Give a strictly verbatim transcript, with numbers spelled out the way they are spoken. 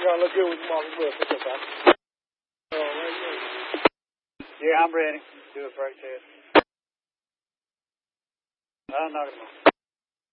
gonna look good with Marcus Webb. Pick up, huh? Oh, right there. Yeah, I'm ready. Do a brake test. I'll knock him off.